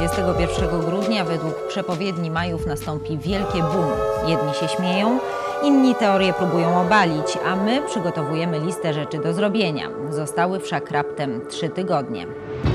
21 grudnia według przepowiedni Majów nastąpi wielkie boom. Jedni się śmieją, inni teorie próbują obalić, a my przygotowujemy listę rzeczy do zrobienia. Zostały wszak raptem 3 tygodnie.